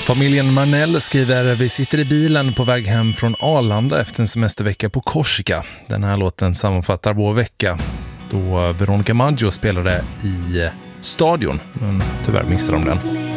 Familjen Marnell skriver: vi sitter i bilen på väg hem från Arlanda efter en semestervecka på Korsika. Den här låten sammanfattar vår vecka då Veronica Maggio spelade i Stadion, men tyvärr missade de den.